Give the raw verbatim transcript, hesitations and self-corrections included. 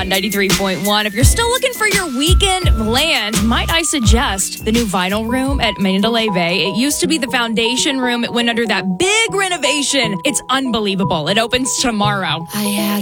on ninety-three point one. If you're still looking for your weekend land, might I suggest the new Vinyl Room at Mandalay Bay? It used to be the Foundation Room. It went under that big renovation. It's unbelievable. It opens tomorrow. I had